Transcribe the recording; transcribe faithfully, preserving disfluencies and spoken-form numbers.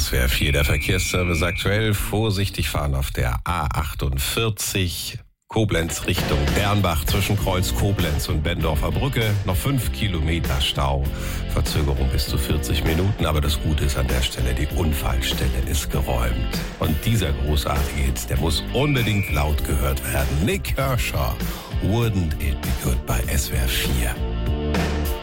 S W R vier, der Verkehrsservice aktuell. Vorsichtig fahren auf der A achtundvierzig, Koblenz Richtung Bernbach zwischen Kreuz Koblenz und Bendorfer Brücke. Noch fünf Kilometer Stau, Verzögerung bis zu vierzig Minuten. Aber das Gute ist an der Stelle, die Unfallstelle ist geräumt. Und dieser großartige Hit, der muss unbedingt laut gehört werden. Nick Kershaw, Wouldn't It Be Good bei S W R vier.